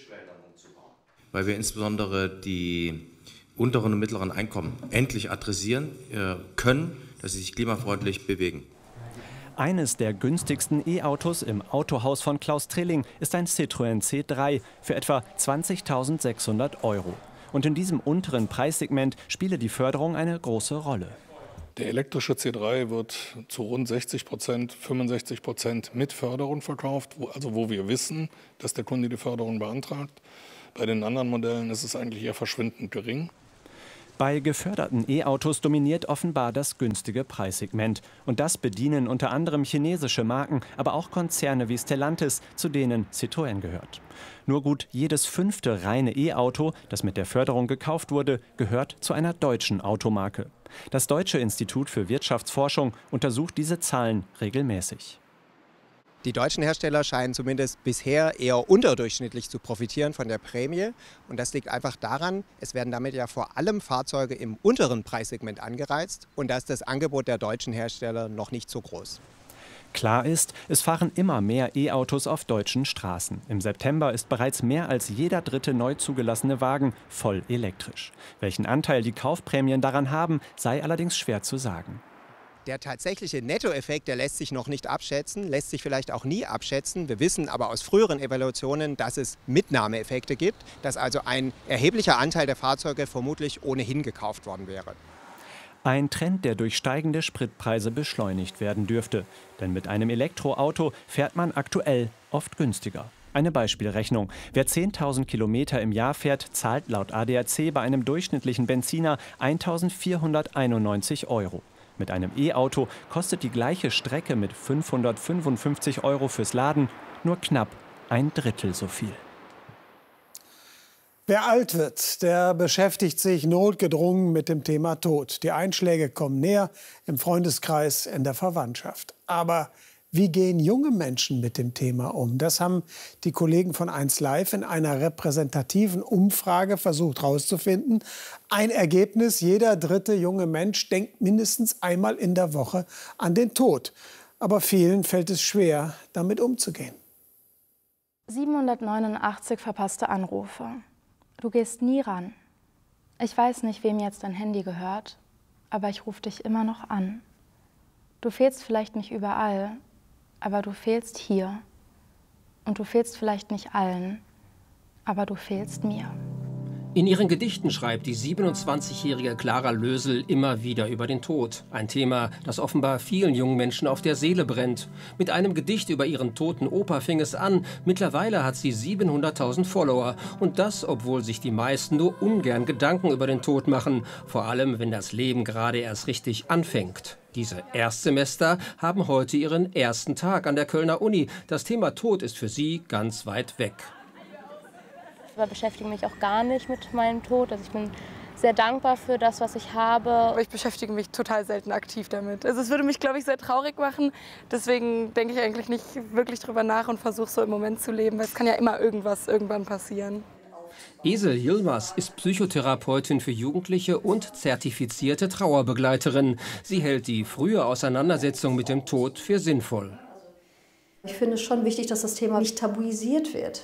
Weil wir insbesondere die unteren und mittleren Einkommen endlich adressieren können, dass sie sich klimafreundlich bewegen. Eines der günstigsten E-Autos im Autohaus von Klaus Trilling ist ein Citroën C3 für etwa 20.600 €. Und in diesem unteren Preissegment spiele die Förderung eine große Rolle. Der elektrische C3 wird zu rund 60%, 65% mit Förderung verkauft, wo wir wissen, dass der Kunde die Förderung beantragt. Bei den anderen Modellen ist es eigentlich eher verschwindend gering. Bei geförderten E-Autos dominiert offenbar das günstige Preissegment. Und das bedienen unter anderem chinesische Marken, aber auch Konzerne wie Stellantis, zu denen Citroën gehört. Nur gut jedes 5. reine E-Auto, das mit der Förderung gekauft wurde, gehört zu einer deutschen Automarke. Das Deutsche Institut für Wirtschaftsforschung untersucht diese Zahlen regelmäßig. Die deutschen Hersteller scheinen zumindest bisher eher unterdurchschnittlich zu profitieren von der Prämie. Und das liegt einfach daran, es werden damit ja vor allem Fahrzeuge im unteren Preissegment angereizt. Und da ist das Angebot der deutschen Hersteller noch nicht so groß. Klar ist, es fahren immer mehr E-Autos auf deutschen Straßen. Im September ist bereits mehr als jeder 3. neu zugelassene Wagen voll elektrisch. Welchen Anteil die Kaufprämien daran haben, sei allerdings schwer zu sagen. Der tatsächliche Nettoeffekt, der lässt sich noch nicht abschätzen, lässt sich vielleicht auch nie abschätzen. Wir wissen aber aus früheren Evaluationen, dass es Mitnahmeeffekte gibt, dass also ein erheblicher Anteil der Fahrzeuge vermutlich ohnehin gekauft worden wäre. Ein Trend, der durch steigende Spritpreise beschleunigt werden dürfte. Denn mit einem Elektroauto fährt man aktuell oft günstiger. Eine Beispielrechnung. Wer 10.000 Kilometer im Jahr fährt, zahlt laut ADAC bei einem durchschnittlichen Benziner 1.491 €. Mit einem E-Auto kostet die gleiche Strecke mit 555 € fürs Laden nur knapp ein Drittel so viel. Wer alt wird, der beschäftigt sich notgedrungen mit dem Thema Tod. Die Einschläge kommen näher im Freundeskreis, in der Verwandtschaft. Aber wie gehen junge Menschen mit dem Thema um? Das haben die Kollegen von 1Live in einer repräsentativen Umfrage versucht herauszufinden. Ein Ergebnis: Jeder 3. junge Mensch denkt mindestens einmal in der Woche an den Tod. Aber vielen fällt es schwer, damit umzugehen. 789 verpasste Anrufe. Du gehst nie ran. Ich weiß nicht, wem jetzt dein Handy gehört, aber ich rufe dich immer noch an. Du fehlst vielleicht nicht überall, aber du fehlst hier. Und du fehlst vielleicht nicht allen, aber du fehlst mir. In ihren Gedichten schreibt die 27-jährige Clara Lösel immer wieder über den Tod. Ein Thema, das offenbar vielen jungen Menschen auf der Seele brennt. Mit einem Gedicht über ihren toten Opa fing es an. Mittlerweile hat sie 700.000 Follower. Und das, obwohl sich die meisten nur ungern Gedanken über den Tod machen. Vor allem, wenn das Leben gerade erst richtig anfängt. Diese Erstsemester haben heute ihren ersten Tag an der Kölner Uni. Das Thema Tod ist für sie ganz weit weg. Ich beschäftige mich auch gar nicht mit meinem Tod. Also ich bin sehr dankbar für das, was ich habe. Aber ich beschäftige mich total selten aktiv damit. Also es würde mich, glaube ich, sehr traurig machen. Deswegen denke ich eigentlich nicht wirklich drüber nach und versuche so im Moment zu leben. Weil es kann ja immer irgendwann passieren. Esel Yilmaz ist Psychotherapeutin für Jugendliche und zertifizierte Trauerbegleiterin. Sie hält die frühe Auseinandersetzung mit dem Tod für sinnvoll. Ich finde es schon wichtig, dass das Thema nicht tabuisiert wird.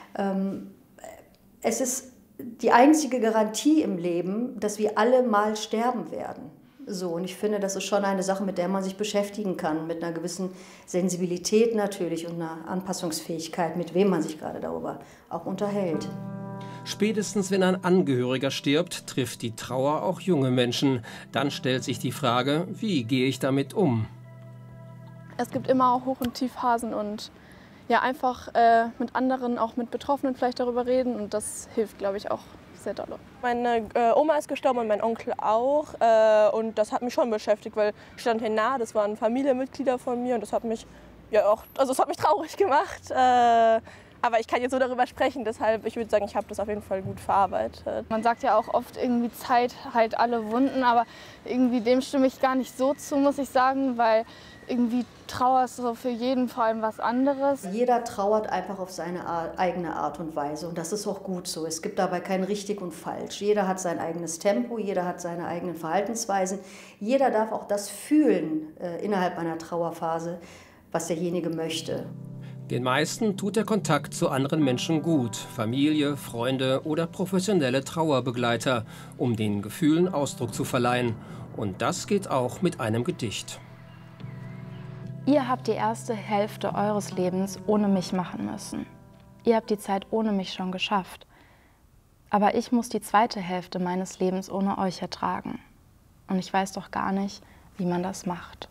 Es ist die einzige Garantie im Leben, dass wir alle mal sterben werden. So, und ich finde, das ist schon eine Sache, mit der man sich beschäftigen kann, mit einer gewissen Sensibilität natürlich und einer Anpassungsfähigkeit, mit wem man sich gerade darüber auch unterhält. Spätestens wenn ein Angehöriger stirbt, trifft die Trauer auch junge Menschen. Dann stellt sich die Frage, wie gehe ich damit um? Es gibt immer Hoch- und Tiefphasen und ja, einfach mit anderen, auch mit Betroffenen vielleicht darüber reden und das hilft, glaube ich, auch sehr doll. Meine Oma ist gestorben und mein Onkel auch und das hat mich schon beschäftigt, weil ich stand hier nah, das waren Familienmitglieder von mir und das hat mich ja auch, also es hat mich traurig gemacht. Aber ich kann jetzt so darüber sprechen, deshalb, ich würde sagen, ich habe das auf jeden Fall gut verarbeitet. Man sagt ja auch oft irgendwie, Zeit heilt alle Wunden, aber irgendwie dem stimme ich gar nicht so zu, muss ich sagen, weil irgendwie Trauer ist so für jeden vor allem was anderes. Jeder trauert einfach auf seine eigene Art und Weise und das ist auch gut so. Es gibt dabei kein richtig und falsch. Jeder hat sein eigenes Tempo, jeder hat seine eigenen Verhaltensweisen. Jeder darf auch das fühlen innerhalb einer Trauerphase, was derjenige möchte. Den meisten tut der Kontakt zu anderen Menschen gut. Familie, Freunde oder professionelle Trauerbegleiter, um den Gefühlen Ausdruck zu verleihen. Und das geht auch mit einem Gedicht. Ihr habt die erste Hälfte eures Lebens ohne mich machen müssen. Ihr habt die Zeit ohne mich schon geschafft. Aber ich muss die zweite Hälfte meines Lebens ohne euch ertragen. Und ich weiß doch gar nicht, wie man das macht.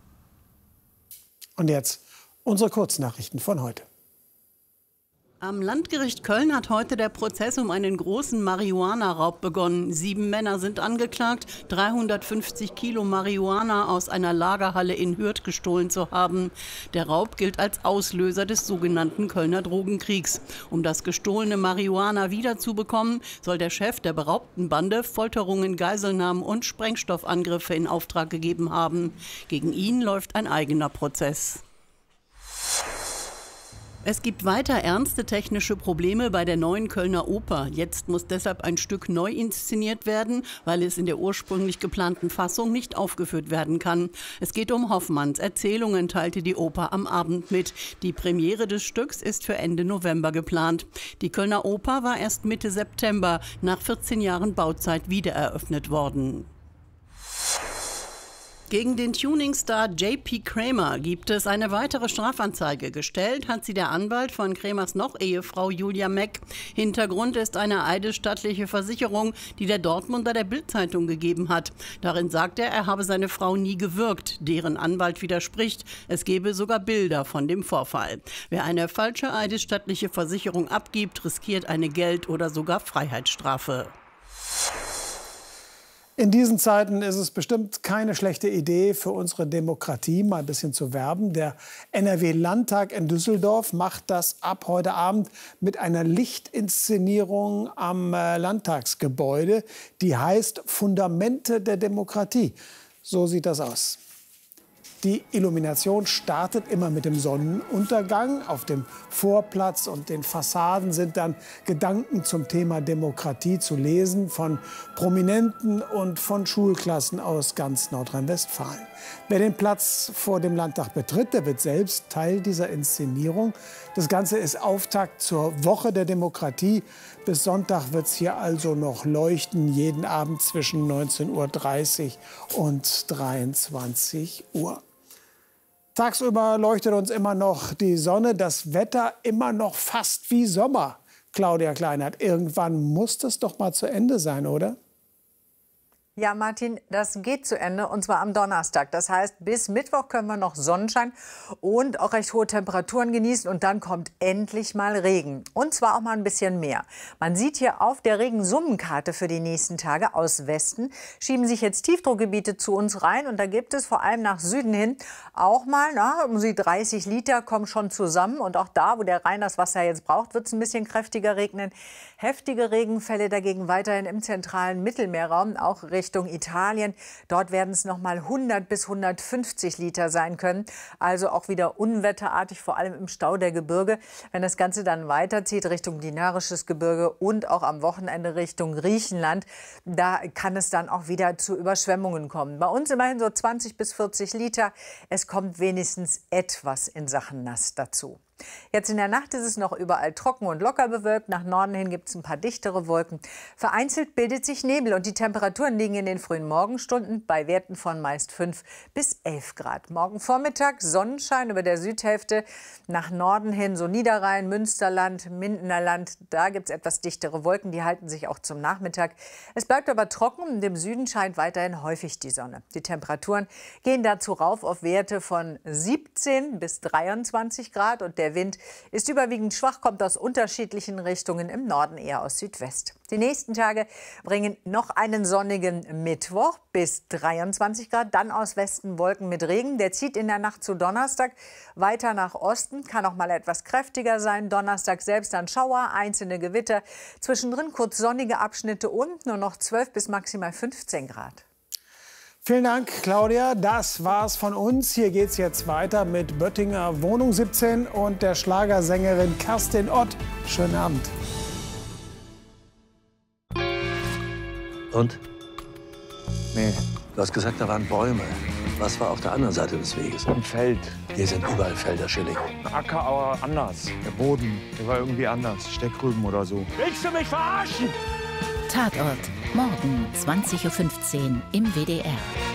Und jetzt unsere Kurznachrichten von heute. Am Landgericht Köln hat heute der Prozess um einen großen Marihuana-Raub begonnen. 7 Männer sind angeklagt, 350 Kilo Marihuana aus einer Lagerhalle in Hürth gestohlen zu haben. Der Raub gilt als Auslöser des sogenannten Kölner Drogenkriegs. Um das gestohlene Marihuana wiederzubekommen, soll der Chef der beraubten Bande Folterungen, Geiselnahmen und Sprengstoffangriffe in Auftrag gegeben haben. Gegen ihn läuft ein eigener Prozess. Es gibt weiter ernste technische Probleme bei der neuen Kölner Oper. Jetzt muss deshalb ein Stück neu inszeniert werden, weil es in der ursprünglich geplanten Fassung nicht aufgeführt werden kann. Es geht um Hoffmanns Erzählungen, teilte die Oper am Abend mit. Die Premiere des Stücks ist für Ende November geplant. Die Kölner Oper war erst Mitte September nach 14 Jahren Bauzeit wiedereröffnet worden. Gegen den Tuningstar J.P. Kramer gibt es eine weitere Strafanzeige. Gestellt hat sie der Anwalt von Kramers Noch-Ehefrau Julia Meck. Hintergrund ist eine eidesstattliche Versicherung, die der Dortmunder der Bild-Zeitung gegeben hat. Darin sagt er habe seine Frau nie gewürgt. Deren Anwalt widerspricht. Es gebe sogar Bilder von dem Vorfall. Wer eine falsche eidesstattliche Versicherung abgibt, riskiert eine Geld- oder sogar Freiheitsstrafe. In diesen Zeiten ist es bestimmt keine schlechte Idee für unsere Demokratie, mal ein bisschen zu werben. Der NRW-Landtag in Düsseldorf macht das ab heute Abend mit einer Lichtinszenierung am Landtagsgebäude, die heißt Fundamente der Demokratie. So sieht das aus. Die Illumination startet immer mit dem Sonnenuntergang. Auf dem Vorplatz und den Fassaden sind dann Gedanken zum Thema Demokratie zu lesen von Prominenten und von Schulklassen aus ganz Nordrhein-Westfalen. Wer den Platz vor dem Landtag betritt, der wird selbst Teil dieser Inszenierung. Das Ganze ist Auftakt zur Woche der Demokratie. Bis Sonntag wird es hier also noch leuchten, jeden Abend zwischen 19:30 Uhr und 23 Uhr. Tagsüber leuchtet uns immer noch die Sonne, das Wetter immer noch fast wie Sommer. Claudia Kleinert, irgendwann muss das doch mal zu Ende sein, oder? Ja, Martin, das geht zu Ende, und zwar am Donnerstag. Das heißt, bis Mittwoch können wir noch Sonnenschein und auch recht hohe Temperaturen genießen. Und dann kommt endlich mal Regen. Und zwar auch mal ein bisschen mehr. Man sieht hier auf der Regensummenkarte für die nächsten Tage aus Westen schieben sich jetzt Tiefdruckgebiete zu uns rein. Und da gibt es vor allem nach Süden hin auch mal, um die 30 Liter kommen schon zusammen. Und auch da, wo der Rhein das Wasser jetzt braucht, wird es ein bisschen kräftiger regnen. Heftige Regenfälle dagegen weiterhin im zentralen Mittelmeerraum, auch Richtung Italien. Dort werden es noch mal 100 bis 150 Liter sein können. Also auch wieder unwetterartig, vor allem im Stau der Gebirge. Wenn das Ganze dann weiterzieht Richtung Dinarisches Gebirge und auch am Wochenende Richtung Griechenland, da kann es dann auch wieder zu Überschwemmungen kommen. Bei uns immerhin so 20 bis 40 Liter. Es kommt wenigstens etwas in Sachen nass dazu. Jetzt in der Nacht ist es noch überall trocken und locker bewölkt. Nach Norden hin gibt es ein paar dichtere Wolken. Vereinzelt bildet sich Nebel und die Temperaturen liegen in den frühen Morgenstunden bei Werten von meist 5 bis 11 Grad. Morgen Vormittag Sonnenschein über der Südhälfte. Nach Norden hin so Niederrhein, Münsterland, Mindener Land. Da gibt es etwas dichtere Wolken, die halten sich auch zum Nachmittag. Es bleibt aber trocken und im Süden scheint weiterhin häufig die Sonne. Die Temperaturen gehen dazu rauf auf Werte von 17 bis 23 Grad und der Der Wind ist überwiegend schwach, kommt aus unterschiedlichen Richtungen, im Norden eher aus Südwest. Die nächsten Tage bringen noch einen sonnigen Mittwoch bis 23 Grad, dann aus Westen Wolken mit Regen. Der zieht in der Nacht zu Donnerstag weiter nach Osten, kann auch mal etwas kräftiger sein. Donnerstag selbst dann Schauer, einzelne Gewitter, zwischendrin kurz sonnige Abschnitte und nur noch 12 bis maximal 15 Grad. Vielen Dank, Claudia. Das war's von uns. Hier geht's jetzt weiter mit Böttinger Wohnung 17 und der Schlagersängerin Kerstin Ott. Schönen Abend. Und? Nee. Du hast gesagt, da waren Bäume. Was war auf der anderen Seite des Weges? Ein Feld. Hier sind überall Felder, Schilling. Ein Acker, aber anders. Der Boden, der war irgendwie anders. Steckrüben oder so. Willst du mich verarschen? Tatort. Morgen 20:15 Uhr im WDR.